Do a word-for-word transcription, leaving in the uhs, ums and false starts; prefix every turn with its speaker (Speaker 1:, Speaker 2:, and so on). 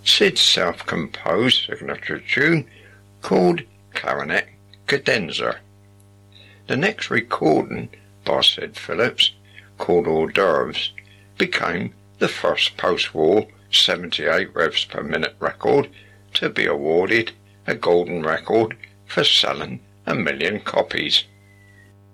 Speaker 1: Sid self-composed signature tune called Clarinet Cadenza. The next recording by Sid Phillips, called Hors d'oeuvres, became the first post-war seventy-eight revs per minute record to be awarded a golden record for selling a million copies.